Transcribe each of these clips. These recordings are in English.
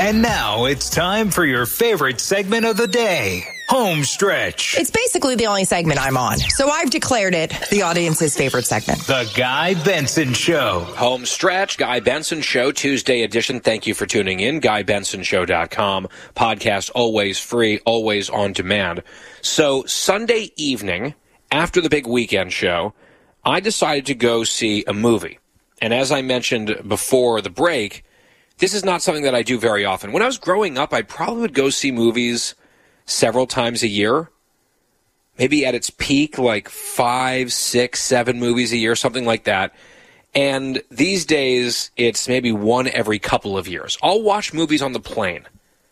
And now it's time for your favorite segment of the day, Home Stretch. It's basically the only segment I'm on, so I've declared it the audience's favorite segment. The Guy Benson Show. Home Stretch, Guy Benson Show, Tuesday edition. Thank you for tuning in. GuyBensonShow.com. Podcast always free, always on demand. So Sunday evening, after the big weekend show, I decided to go see a movie. And as I mentioned before the break, this is not something that I do very often. When I was growing up, I probably would go see movies several times a year. Maybe at its peak, like 5, 6, 7 movies a year, something like that. And these days, it's maybe one every couple of years. I'll watch movies on the plane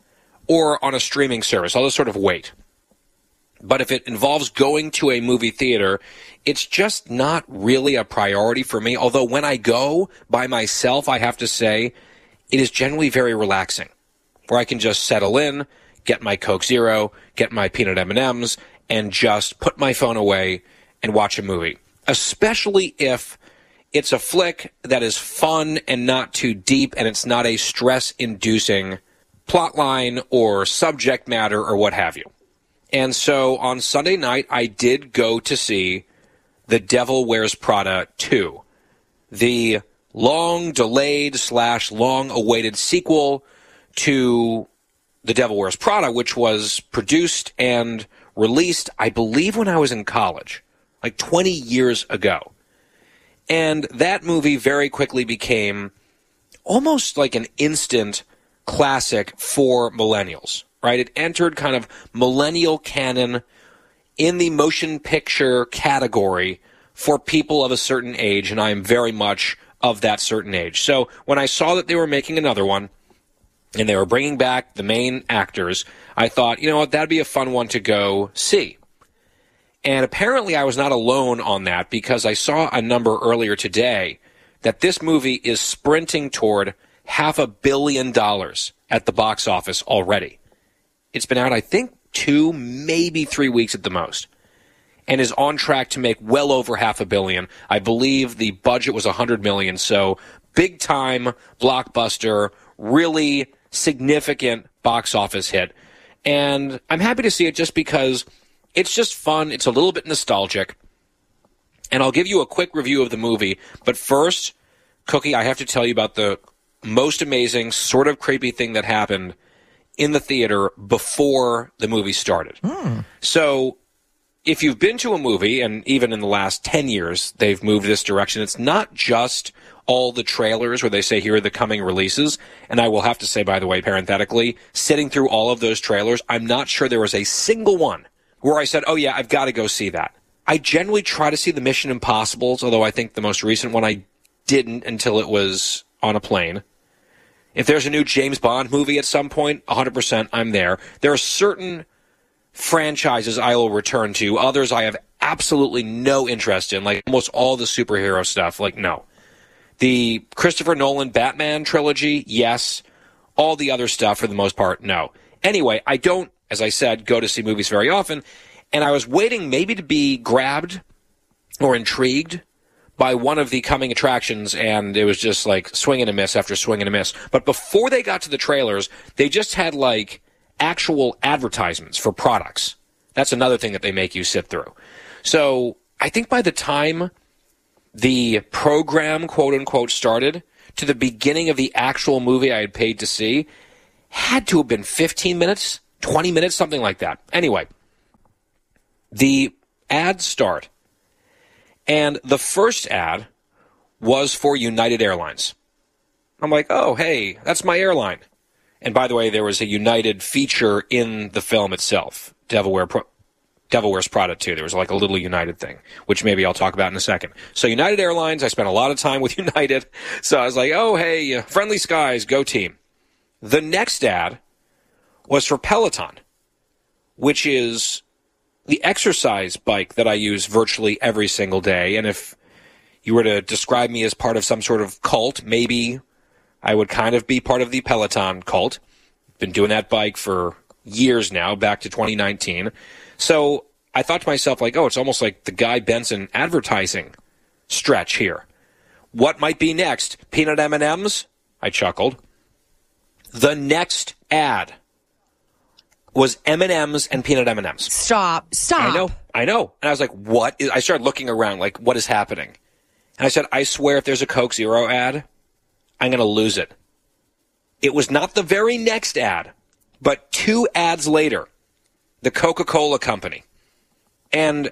or on a streaming service. I'll just sort of wait. But if it involves going to a movie theater, it's just not really a priority for me. Although when I go by myself, I have to say, it is generally very relaxing, where I can just settle in, get my Coke Zero, get my peanut M&Ms, and just put my phone away and watch a movie. Especially if it's a flick that is fun and not too deep, and it's not a stress-inducing plotline or subject matter or what have you. And so on Sunday night, I did go to see The Devil Wears Prada 2, the long-delayed / long-awaited sequel to The Devil Wears Prada, which was produced and released, I believe, when I was in college, like 20 years ago. And that movie very quickly became almost like an instant classic for millennials, right? It entered kind of millennial canon in the motion picture category for people of a certain age, and I am very much of that certain age. So when I saw that they were making another one, and they were bringing back the main actors, I thought, you know what, that'd be a fun one to go see. And apparently I was not alone on that, because I saw a number earlier today that this movie is sprinting toward $500 million at the box office already. It's been out, I think, 2, maybe 3 weeks at the most, and is on track to make well over $500 million. I believe the budget was $100 million, so big-time blockbuster, really significant box office hit. And I'm happy to see it just because it's just fun. It's a little bit nostalgic. And I'll give you a quick review of the movie. But first, Cookie, I have to tell you about the most amazing, sort of creepy thing that happened in the theater before the movie started. So if you've been to a movie, and even in the last 10 years they've moved this direction, it's not just all the trailers where they say here are the coming releases. And I will have to say, by the way, parenthetically, sitting through all of those trailers, I'm not sure there was a single one where I said, oh yeah, I've got to go see that. I generally try to see the Mission Impossibles, although I think the most recent one I didn't until it was on a plane. If there's a new James Bond movie at some point, 100% I'm there. There are certain franchises I will return to. Others I have absolutely no interest in, like almost all the superhero stuff. Like, no. The Christopher Nolan Batman trilogy, yes. All the other stuff, for the most part, no. Anyway, I don't, as I said, go to see movies very often, and I was waiting maybe to be grabbed or intrigued by one of the coming attractions, and it was just like swing and a miss after swing and a miss. But before they got to the trailers, they just had like actual advertisements for products. That's another thing that they make you sit through. So I think by the time the program, quote unquote, started to the beginning of the actual movie I had paid to see, had to have been 15 minutes, 20 minutes, something like that. Anyway, the ads start, and the first ad was for United Airlines. I'm like, oh, hey, that's my airline. And by the way, there was a United feature in the film itself, Devil Wears Prada 2. There was like a little United thing, which maybe I'll talk about in a second. So United Airlines, I spent a lot of time with United. So I was like, oh, hey, friendly skies, go team. The next ad was for Peloton, which is the exercise bike that I use virtually every single day. And if you were to describe me as part of some sort of cult, maybe I would kind of be part of the Peloton cult. Been doing that bike for years now, back to 2019. So I thought to myself, like, oh, it's almost like the Guy Benson advertising stretch here. What might be next? Peanut M&Ms? I chuckled. The next ad was M&M's and peanut M&M's. Stop. I know. And I was like, what? I started looking around, like, what is happening? And I said, I swear if there's a Coke Zero ad, I'm going to lose it. It was not the very next ad, but 2 ads later, the Coca-Cola Company. And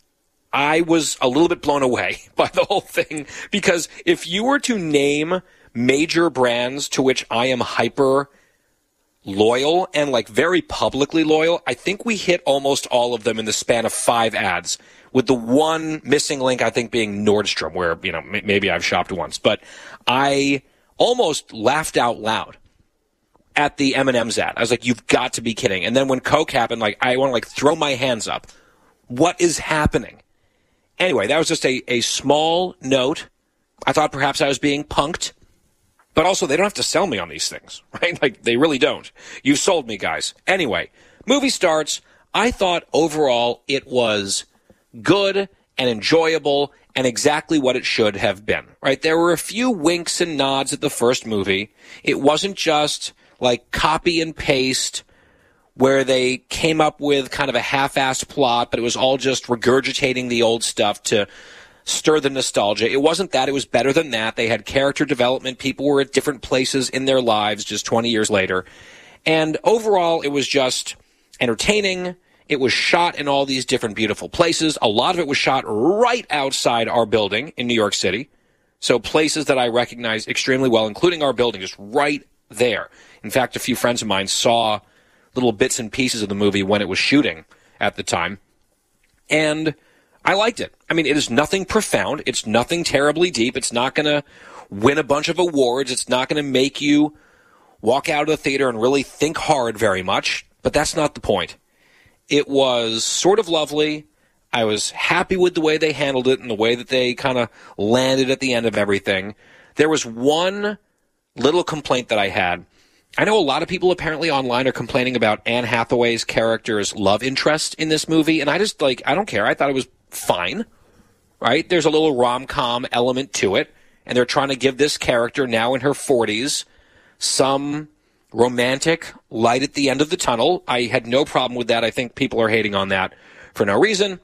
I was a little bit blown away by the whole thing, because if you were to name major brands to which I am hyper loyal and like very publicly loyal, I think we hit almost all of them in the span of 5 ads, with the one missing link I think being Nordstrom, where, you know, maybe I've shopped once. But I almost laughed out loud at the M&M's ad. I was like, you've got to be kidding. And then when Coke happened, like, I want to like throw my hands up. What is happening? Anyway, that was just a small note. I thought perhaps I was being punked. But also, they don't have to sell me on these things, right? Like, they really don't. You sold me, guys. Anyway, movie starts. I thought overall it was good and enjoyable and exactly what it should have been, right? There were a few winks and nods at the first movie. It wasn't just like copy and paste where they came up with kind of a half-assed plot, but it was all just regurgitating the old stuff to stir the nostalgia. It wasn't that. It was better than that. They had character development. People were at different places in their lives just 20 years later. And overall, it was just entertaining. It was shot in all these different beautiful places. A lot of it was shot right outside our building in New York City. So places that I recognize extremely well, including our building, just right there. In fact, a few friends of mine saw little bits and pieces of the movie when it was shooting at the time. And I liked it. I mean, it is nothing profound. It's nothing terribly deep. It's not going to win a bunch of awards. It's not going to make you walk out of the theater and really think hard very much. But that's not the point. It was sort of lovely. I was happy with the way they handled it and the way that they kind of landed at the end of everything. There was one little complaint that I had. I know a lot of people apparently online are complaining about Anne Hathaway's character's love interest in this movie, and I don't care. I thought it was fine, right? There's a little rom-com element to it, and they're trying to give this character, now in her 40s, some romantic light at the end of the tunnel. I had no problem with that. I think people are hating on that for no reason.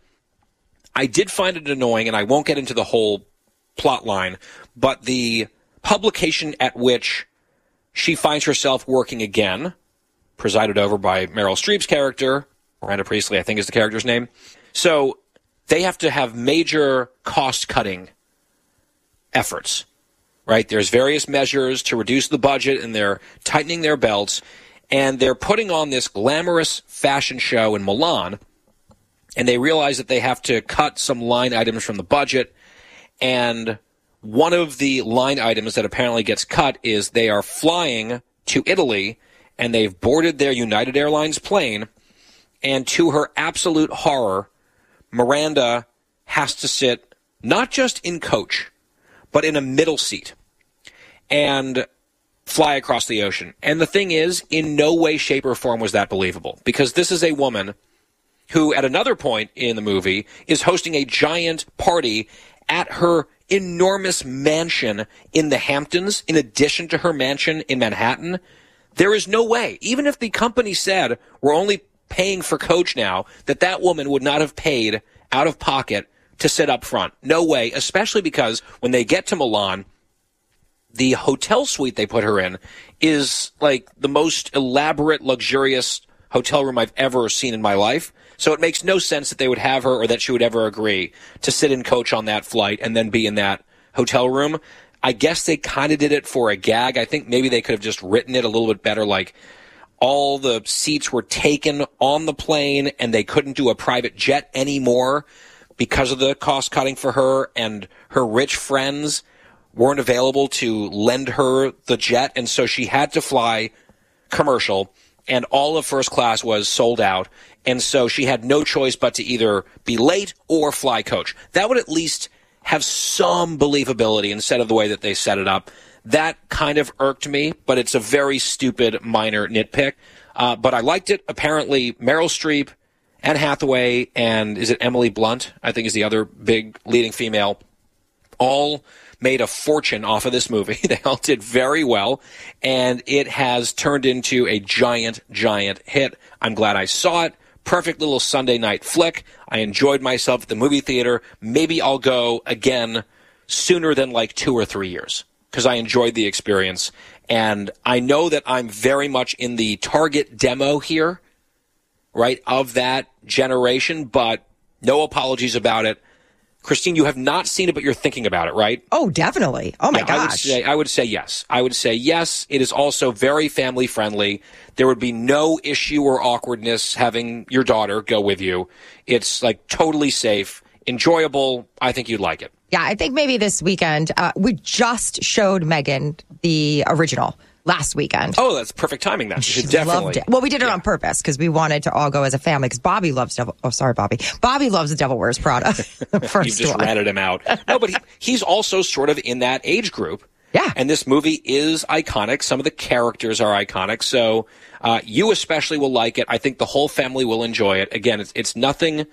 I did find it annoying, and I won't get into the whole plot line, but the publication at which she finds herself working again, presided over by Meryl Streep's character, Miranda Priestley, I think is the character's name. So they have to have major cost-cutting efforts, right? There's various measures to reduce the budget, and they're tightening their belts, and they're putting on this glamorous fashion show in Milan, and they realize that they have to cut some line items from the budget, and one of the line items that apparently gets cut is they are flying to Italy, and they've boarded their United Airlines plane, and to her absolute horror, Miranda has to sit not just in coach, but in a middle seat and fly across the ocean. And the thing is, in no way, shape, or form was that believable, because this is a woman who, at another point in the movie, is hosting a giant party at her enormous mansion in the Hamptons, in addition to her mansion in Manhattan. There is no way, even if the company said we're only paying for coach now, that woman would not have paid out of pocket to sit up front. No way, especially because when they get to Milan, the hotel suite they put her in is like the most elaborate, luxurious hotel room I've ever seen in my life. So it makes no sense that they would have her, or that she would ever agree to sit in coach on that flight and then be in that hotel room. I guess they kind of did it for a gag. I think maybe they could have just written it a little bit better, like all the seats were taken on the plane and they couldn't do a private jet anymore because of the cost cutting for her, and her rich friends weren't available to lend her the jet, and so she had to fly commercial, and all of first class was sold out. And so she had no choice but to either be late or fly coach. That would at least have some believability instead of the way that they set it up. That kind of irked me, but it's a very stupid minor nitpick. But I liked it. Apparently, Meryl Streep, Anne Hathaway, and is it Emily Blunt, I think is the other big leading female, all made a fortune off of this movie. They all did very well, and it has turned into a giant, giant hit. I'm glad I saw it. Perfect little Sunday night flick. I enjoyed myself at the movie theater. Maybe I'll go again sooner than like 2 or 3 years because I enjoyed the experience. And I know that I'm very much in the target demo here, right, of that generation, but no apologies about it. Christine, you have not seen it, but you're thinking about it, right? Oh, definitely. Oh, my gosh. I would say yes. I would say yes. It is also very family friendly. There would be no issue or awkwardness having your daughter go with you. It's like totally safe, enjoyable. I think you'd like it. Yeah, I think maybe this weekend, we just showed Megan the original last weekend. Oh, that's perfect timing then. She definitely loved it. Well, we did it on purpose because we wanted to all go as a family because Bobby loves Bobby loves The Devil Wears Prada. You've just ratted him out. No, but he's also sort of in that age group. Yeah. And this movie is iconic. Some of the characters are iconic. So you especially will like it. I think the whole family will enjoy it. Again, it's nothing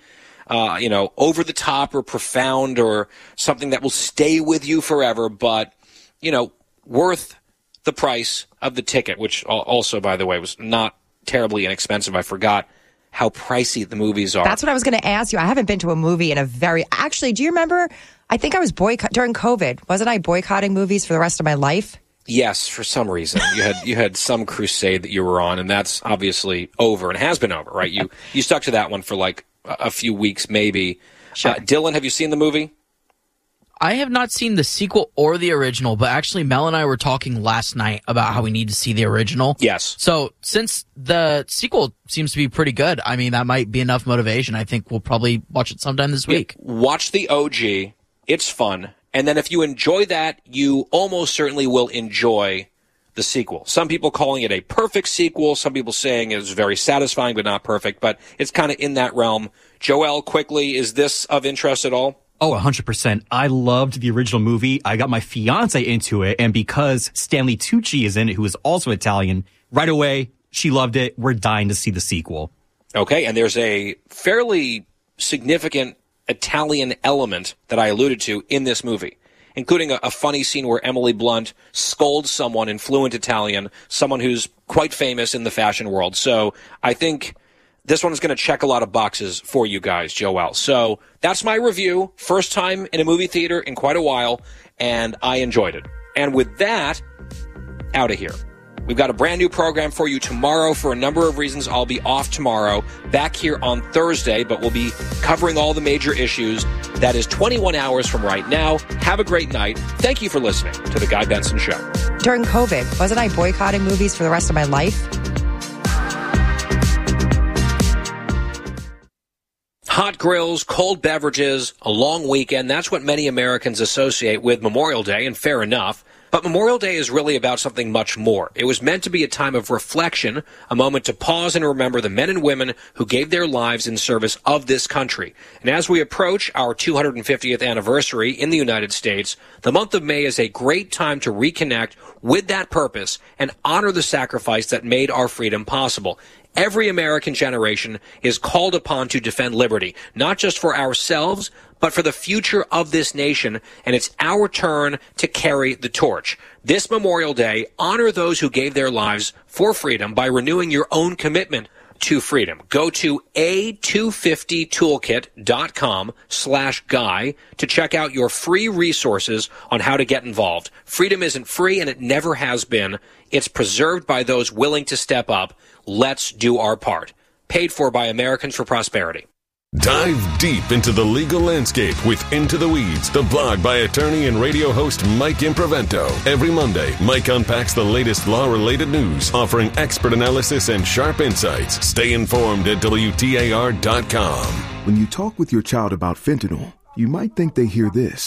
over the top or profound or something that will stay with you forever, but, worth the price of the ticket, which also, by the way, was not terribly inexpensive. I forgot how pricey the movies are. That's what I was going to ask you. I haven't been to a movie in actually, do you remember? I think I was during COVID. Wasn't I boycotting movies for the rest of my life? Yes, for some reason. You had some crusade that you were on, and that's obviously over and has been over, right? You stuck to that one for like a few weeks, maybe. Sure. Dylan, have you seen the movie? I have not seen the sequel or the original, but actually Mel and I were talking last night about how we need to see the original. Yes. So since the sequel seems to be pretty good, I mean, that might be enough motivation. I think we'll probably watch it sometime this week. Watch the OG. It's fun. And then if you enjoy that, you almost certainly will enjoy the sequel. Some people calling it a perfect sequel. Some people saying it was very satisfying but not perfect. But it's kind of in that realm. Joel, quickly, is this of interest at all? Oh, 100%. I loved the original movie. I got my fiance into it. And because Stanley Tucci is in it, who is also Italian, right away, she loved it. We're dying to see the sequel. Okay, and there's a fairly significant Italian element that I alluded to in this movie, including a funny scene where Emily Blunt scolds someone in fluent Italian, someone who's quite famous in the fashion world. So I think this one is going to check a lot of boxes for you guys, Joel. So that's my review. First time in a movie theater in quite a while, and I enjoyed it. And with that, out of here. We've got a brand new program for you tomorrow. For a number of reasons, I'll be off tomorrow. Back here on Thursday, but we'll be covering all the major issues. That is 21 hours from right now. Have a great night. Thank you for listening to The Guy Benson Show. During COVID, wasn't I boycotting movies for the rest of my life? Hot grills, cold beverages, a long weekend. That's what many Americans associate with Memorial Day, and fair enough. But Memorial Day is really about something much more. It was meant to be a time of reflection, a moment to pause and remember the men and women who gave their lives in service of this country. And as we approach our 250th anniversary in the United States, the month of May is a great time to reconnect with that purpose and honor the sacrifice that made our freedom possible. Every American generation is called upon to defend liberty, not just for ourselves, but for the future of this nation, and it's our turn to carry the torch. This Memorial Day, honor those who gave their lives for freedom by renewing your own commitment to freedom. Go to a250toolkit.com/guy to check out your free resources on how to get involved. Freedom isn't free, and it never has been. It's preserved by those willing to step up. Let's do our part. Paid for by Americans for Prosperity. Dive deep into the legal landscape with Into the Weeds, the blog by attorney and radio host Mike Improvento. Every Monday, Mike unpacks the latest law-related news, offering expert analysis and sharp insights. Stay informed at WTAR.com. When you talk with your child about fentanyl, you might think they hear this.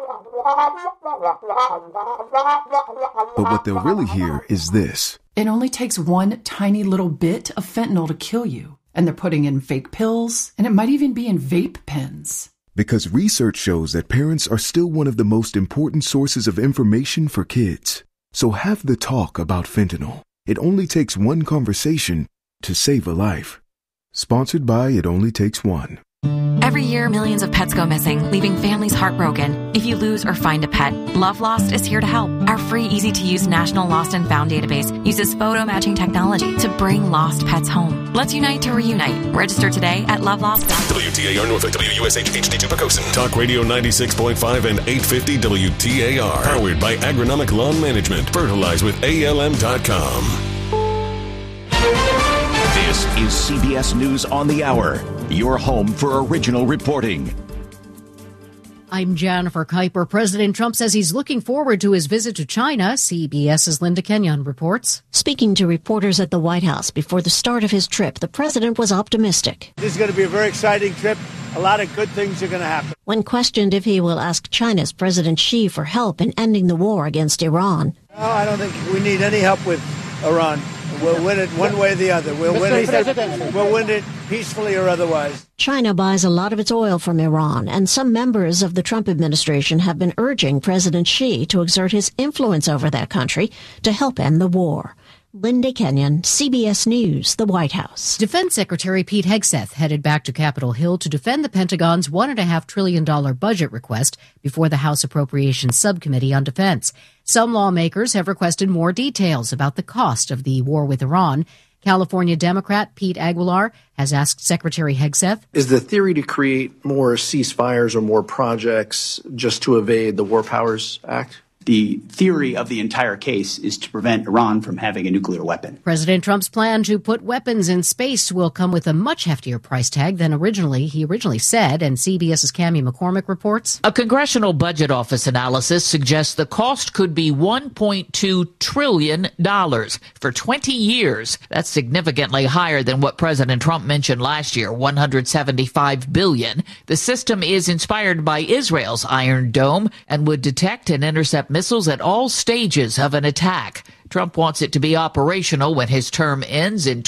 But what they'll really hear is this. It only takes one tiny little bit of fentanyl to kill you. And they're putting in fake pills, and it might even be in vape pens. Because research shows that parents are still one of the most important sources of information for kids. So have the talk about fentanyl. It only takes one conversation to save a life. Sponsored by It Only Takes One. Every year, millions of pets go missing, leaving families heartbroken. If you lose or find a pet, Love Lost is here to help. Our free, easy-to-use National Lost and Found database uses photo matching technology to bring lost pets home. Let's unite to reunite. Register today at lovelost.com. WTAR Norfolk, WUSH HD2 Pocosin. Talk Radio 96.5 and 850 WTAR. Powered by Agronomic Lawn Management. Fertilize with ALM.com. This is CBS News on the Hour, your home for original reporting. I'm Jennifer Kuiper. President Trump says he's looking forward to his visit to China. CBS's Linda Kenyon reports. Speaking to reporters at the White House before the start of his trip, the president was optimistic. This is going to be a very exciting trip. A lot of good things are going to happen. When questioned if he will ask China's President Xi for help in ending the war against Iran. No, I don't think we need any help with Iran. We'll win it one way or the other. We'll win it peacefully or otherwise. China buys a lot of its oil from Iran, and some members of the Trump administration have been urging President Xi to exert his influence over that country to help end the war. Linda Kenyon, CBS News, the White House. Defense Secretary Pete Hegseth headed back to Capitol Hill to defend the Pentagon's $1.5 trillion budget request before the House Appropriations Subcommittee on Defense. Some lawmakers have requested more details about the cost of the war with Iran. California Democrat Pete Aguilar has asked Secretary Hegseth, is the theory to create more ceasefires or more projects just to evade the War Powers Act? The theory of the entire case is to prevent Iran from having a nuclear weapon. President Trump's plan to put weapons in space will come with a much heftier price tag than he originally said, and CBS's Cammie McCormick reports. A Congressional Budget Office analysis suggests the cost could be $1.2 trillion for 20 years. That's significantly higher than what President Trump mentioned last year, $175 billion. The system is inspired by Israel's Iron Dome and would detect and intercept missiles at all stages of an attack. Trump wants it to be operational when his term ends in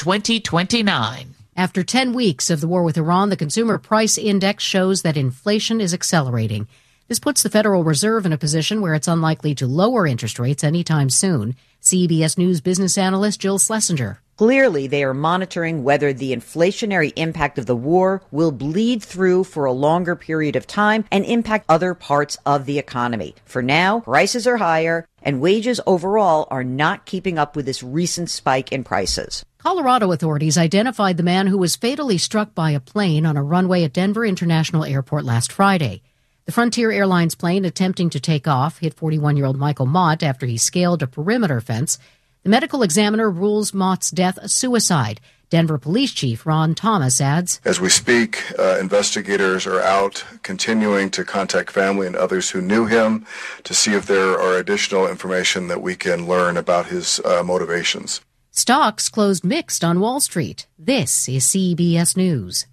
2029. After 10 weeks of the war with Iran, the Consumer Price Index shows that inflation is accelerating. This puts the Federal Reserve in a position where it's unlikely to lower interest rates anytime soon. CBS News business analyst Jill Schlesinger. Clearly, they are monitoring whether the inflationary impact of the war will bleed through for a longer period of time and impact other parts of the economy. For now, prices are higher and wages overall are not keeping up with this recent spike in prices. Colorado authorities identified the man who was fatally struck by a plane on a runway at Denver International Airport last Friday. The Frontier Airlines plane attempting to take off hit 41-year-old Michael Mott after he scaled a perimeter fence. The medical examiner rules Mott's death a suicide. Denver Police Chief Ron Thomas adds, as we speak, investigators are out continuing to contact family and others who knew him to see if there are additional information that we can learn about his motivations. Stocks closed mixed on Wall Street. This is CBS News.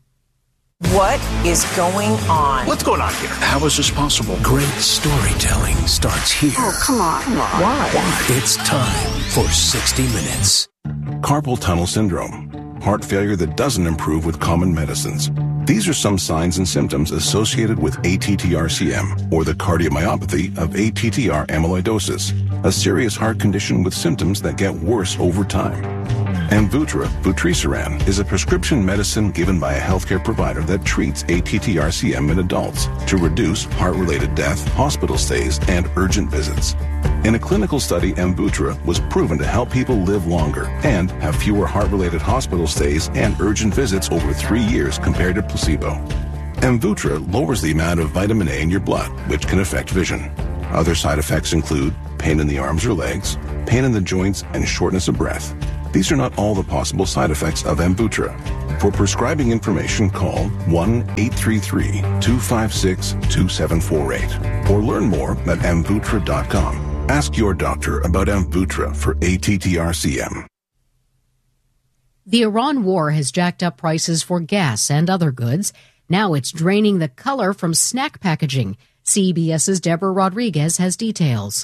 What is going on? What's going on here? How is this possible? Great storytelling starts here. Oh, come on. Why? It's time for 60 Minutes. Carpal tunnel syndrome. Heart failure that doesn't improve with common medicines. These are some signs and symptoms associated with ATTR-CM, or the cardiomyopathy of ATTR amyloidosis, a serious heart condition with symptoms that get worse over time. Amvuttra, vutrisiran, is a prescription medicine given by a healthcare provider that treats ATTR-CM in adults to reduce heart-related death, hospital stays, and urgent visits. In a clinical study, Amvuttra was proven to help people live longer and have fewer heart-related hospital stays and urgent visits over 3 years compared to placebo. Amvuttra lowers the amount of vitamin A in your blood, which can affect vision. Other side effects include pain in the arms or legs, pain in the joints, and shortness of breath. These are not all the possible side effects of Amvuttra. For prescribing information, call 1-833-256-2748 or learn more at Amvuttra.com. Ask your doctor about Amvuttra for ATTR-CM. The Iran war has jacked up prices for gas and other goods. Now it's draining the color from snack packaging. CBS's Deborah Rodriguez has details.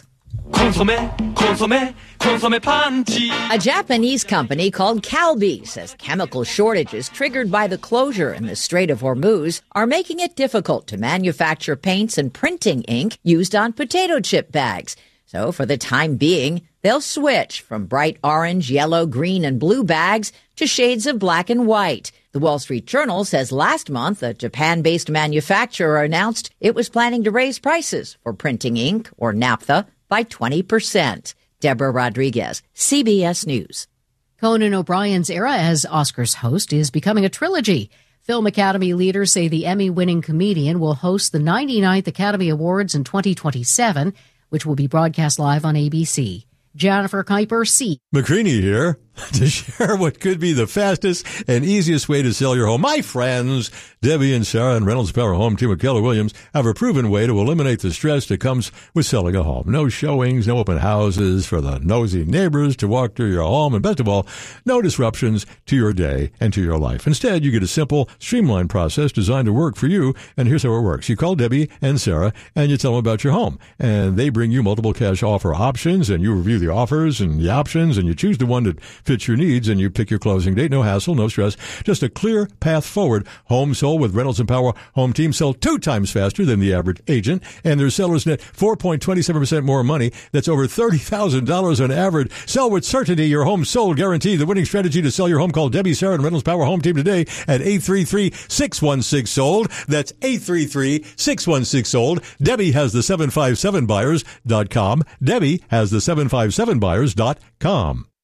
A Japanese company called Calbee says chemical shortages triggered by the closure in the Strait of Hormuz are making it difficult to manufacture paints and printing ink used on potato chip bags. So for the time being, they'll switch from bright orange, yellow, green, and blue bags to shades of black and white. The Wall Street Journal says last month, a Japan-based manufacturer announced it was planning to raise prices for printing ink, or naphtha, by 20%. Deborah Rodriguez, CBS News. Conan O'Brien's era as Oscars host is becoming a trilogy. Film Academy leaders say the Emmy-winning comedian will host the 99th Academy Awards in 2027, which will be broadcast live on ABC. Jennifer Kuiper, C. McCreany here to share what could be the fastest and easiest way to sell your home. My friends, Debbie and Sarah and Reynolds Power Home Team of Keller Williams have a proven way to eliminate the stress that comes with selling a home. No showings, no open houses for the nosy neighbors to walk through your home, and best of all, no disruptions to your day and to your life. Instead, you get a simple, streamlined process designed to work for you, and here's how it works. You call Debbie and Sarah, and you tell them about your home, and they bring you multiple cash offer options, and you review the offers and the options, and you choose the one that fits your needs, and you pick your closing date. No hassle, no stress, just a clear path forward. Homes sold with Reynolds and Power Home Team sell 2 times faster than the average agent, and their sellers net 4.27% more money. That's over $30,000 on average. Sell with certainty. Your home sold guarantee. The winning strategy to sell your home. Call Debbie, Sarah, and Reynolds Power Home Team today at 833-616-SOLD. That's 833-616-SOLD. Debbie has the 757buyers.com. Debbie has the 757buyers.com.